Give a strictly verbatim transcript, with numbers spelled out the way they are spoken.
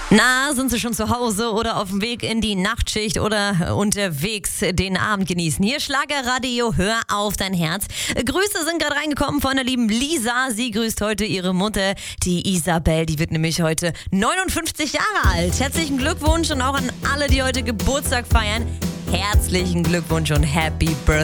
Na, sind Sie schon zu Hause oder auf dem Weg in die Nachtschicht oder unterwegs den Abend genießen? Hier Schlagerradio, hör auf dein Herz. Grüße sind gerade reingekommen von der lieben Lisa. Sie grüßt heute ihre Mutter, die Isabel. Die wird nämlich heute neunundfünfzig Jahre alt. Herzlichen Glückwunsch und auch an alle, die heute Geburtstag feiern. Herzlichen Glückwunsch und Happy Birthday.